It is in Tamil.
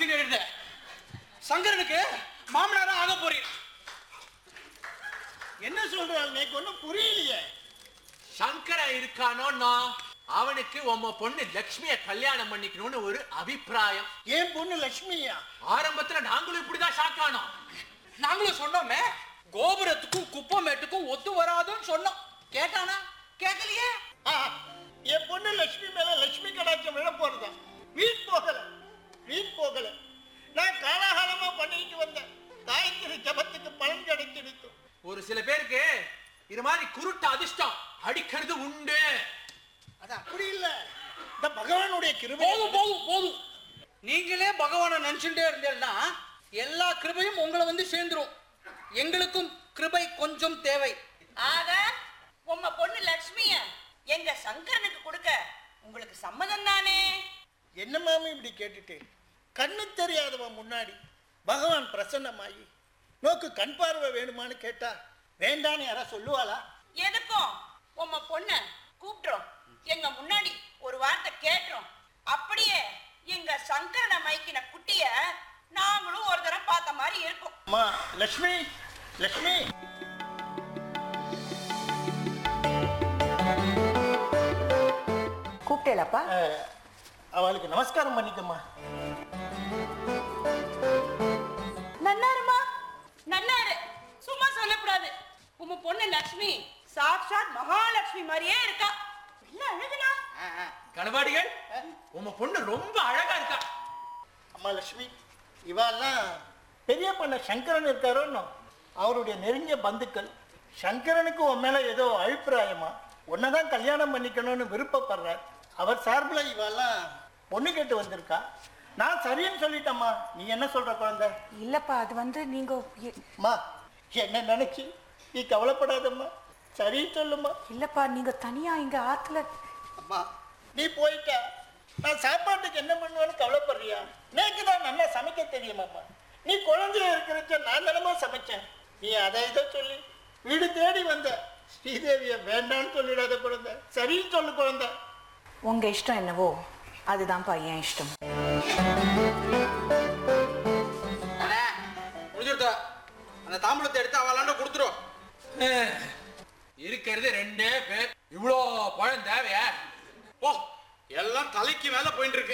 எழுத சங்கரனுக்கு மாமனாரா ஆக போறீங்க. என்ன சொல்ற? எனக்கு ஒன்றும் புரியலையே. சங்கரன் இருக்கானோ அவனுக்கு உம்ம பொண்ணு லட்சுமிய கல்யாணம் பண்ணிக்கணும்னு ஒரு அபிப்பிராயம். ஏன் பொண்ணு லட்சுமியா? ஆரம்பத்துல நாங்களும் இப்படிதான் ஷாக்கானோம். நாங்களும் சொன்னோமே கோபுரத்துக்கும் குப்பமேட்டுக்கும் ஒத்து வராதுன்னு சொன்னோம். கேட்டானா? கேட்கலையே. என் பொண்ணு லட்சுமி மேல லட்சுமி கடாட்சம் விழ போறதா? வீண் போகல, வீண் போகல. நான் காலாகாலமா பண்ணிட்டு வந்தேன். காயத்ரி ஜபத்துக்கு பலன் கிடைச்சிடுத்து. ஒரு சில பேருக்கு இது மாதிரி குருட்டு அதிர்ஷ்டம் அடிக்கிறது உண்டு. அது அப்படி இல்ல, இந்த பகவானுடைய கிருபை. போதும் போதும் போதும். நீங்களே பகவானை நினைச்சுட்டே இருந்தேன்னா எல்லா கிருபையும் உங்களை வந்து சேர்ந்துரும். எங்களுக்கும் கிருபை கொஞ்சம் தேவை. ஆக உம்ம பொண்ணு லட்சுமிய எங்க சங்கரனுக்கு கொடுக்க உங்களுக்கு சம்மதம் தானே? என்ன மாமி இப்படி கேட்டுட்டு? கண்ணு தெரியாதவன் முன்னாடி பகவான் பிரசன்னமாயி நோக்கு கண் பார்வை வேணுமான்னு கேட்டா வேண்டான்னு யாரா சொல்லுவாளா? எதுக்கும் உம்ம பொண்ணு கூப்பிட்டுறோம், எங்க முன்னாடி ஒரு வார்த்தை கேட்டுறோம். அப்படியே எங்க சங்கரனை மைக்கின குட்டிய நாங்களும் ஒரு தடவை பார்த்த மாதிரி இருக்கும். அம்மா லட்சுமி, லட்சுமி. கூப்பிட்டேலப்பா? அவளுக்கு நமஸ்காரம் பண்ணிக்கம்மா. நன்னாருமா, நன்னாரு. சும்மா சொல்லக்கூடாது. உம்ம பொண்ணு லட்சுமி சாட்சாத் மகாலட்சுமி மாதிரியே இருக்கா. என்ன அழகுனா? கணவாடிகள், உம்ம பொண்ணு ரொம்ப அழகா இருக்கா. அம்மா லட்சுமி, இவாள்லாம் பெரிய பண்ண சங்கரன் இருக்காரோன்னு அவருடைய நெருங்கிய பந்துக்கள். சங்கரனுக்கு உன் மேல ஏதோ அபிப்பிராயமா, உன்னதான் கல்யாணம் பண்ணிக்கணும்னு விருப்பப்படுறார். அவர் சார்பில் இவாள்லாம் பொண்ணு கேட்டு வந்திருக்கா. நான் சரின்னு சொல்லிட்டேம்மா. நீ என்ன சொல்ற குழந்தை? இல்லப்பா, அது வந்து நீங்க அம்மா என்ன நினைச்சு நீ கவலைப்படாதம்மா, சரி சொல்லுமா. இல்லப்பா, நீங்க தனியா இங்க ஆத்துல. அம்மா நீ போயிட்ட நான் சாப்பாட்டுக்கு என்ன பண்ணுவேன்னு கவலைப்படுறியா? நேற்று தான் நல்லா சமைக்க தெரியுமாம்மா. நீ குழந்தைய இருக்கிறச்ச நான் தானமா சமைச்சேன். நீ அதை இதை சொல்லி வீடு தேடி வந்த ஸ்ரீதேவிய வேண்டான்னு சொல்லிடாத குழந்தை, சரின்னு சொல்லு குழந்தை. உங்க இஷ்டம் என்னவோ அதுதான்ப்பா என் இஷ்டம். முடிஞ்சுட்டா அந்த தாம்பூலத்தை எடுத்து அவளாண்ட கொடுத்துரும். இருக்கிறது 2 பேர். இவ்வளோ பழம் தேவையா? ஓ, எல்லாம் தலைக்கு மேல போயிட்டு இருக்கு.